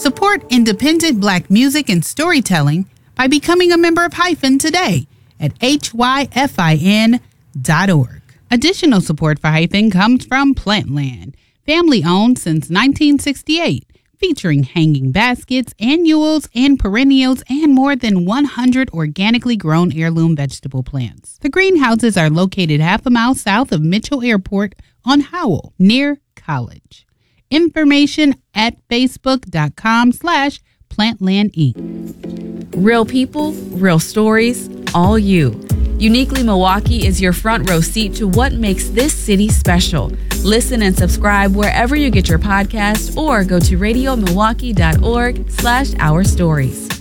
Support independent Black music and storytelling by becoming a member of Hyphen today at hyfin.org. Additional support for Hyphen comes from Plantland, family-owned since 1968, featuring hanging baskets, annuals, and perennials, and more than 100 organically grown heirloom vegetable plants. The greenhouses are located half a mile south of Mitchell Airport on Howell, near College. Information at facebook.com/PlantlandInc. Real people, real stories, all you. Uniquely Milwaukee is your front row seat to what makes this city special. Listen and subscribe wherever you get your podcasts or go to radiomilwaukee.org/ourstories.